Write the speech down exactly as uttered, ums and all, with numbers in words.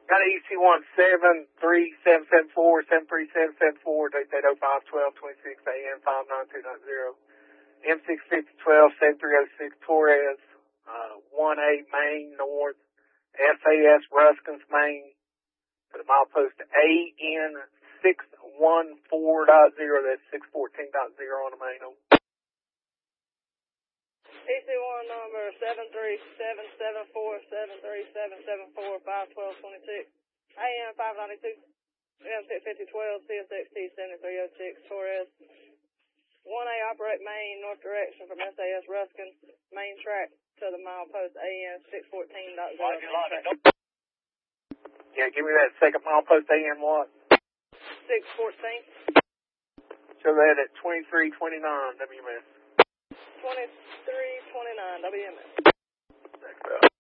Got an E C one seven three seven seven four, seven three seven seven four, date oh five twelve twenty-six A M, five nine two nine zero. M six fifty twelve, seven three oh six Torres, uh, one A Main North, S A S Ruskins Main, to the milepost A N six one four dot zero, that's six fourteen dot zero on the main. E C one number seven three seven seven four, seven three seven seven four, five twelve twenty-six, A M five ninety-two, M six fifty twelve, C S X T seven three oh six Torres, one A operate main north direction from S A S Ruskin, main track to the milepost A N six fourteen dot zero. Yeah, give me that second milepost A N what? six fourteen. Show that at twenty-three twenty-nine W M S. twenty-three twenty-nine W M S. Thanks, bro.